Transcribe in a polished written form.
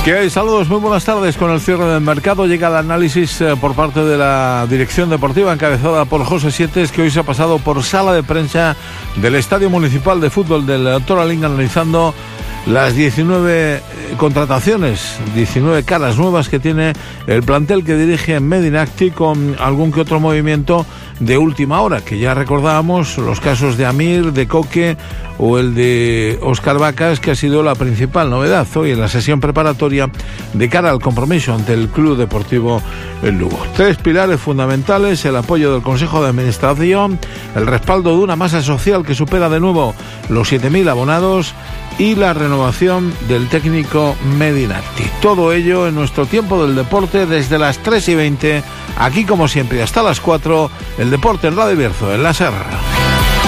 ¿Qué hay? Saludos, muy buenas tardes. Con el cierre del mercado llega el análisis por parte de la dirección deportiva encabezada por José Sietes, que hoy se ha pasado por sala de prensa del Estadio Municipal de Fútbol del Toralín, analizando las 19 contrataciones, 19 caras nuevas que tiene el plantel que dirige Medinacti, con algún que otro movimiento de última hora, que ya recordábamos los casos de Amir, de Coque o el de Óscar Vacas, que ha sido la principal novedad hoy en la sesión preparatoria de cara al compromiso ante el Club Deportivo Lugo. 3 pilares fundamentales: el apoyo del Consejo de Administración, el respaldo de una masa social que supera de nuevo los 7.000 abonados y la renovación del técnico Medinacti. Todo ello en nuestro tiempo del deporte desde las 3:20, aquí como siempre hasta las 4, el deporte en Radio Bierzo, en la Serra.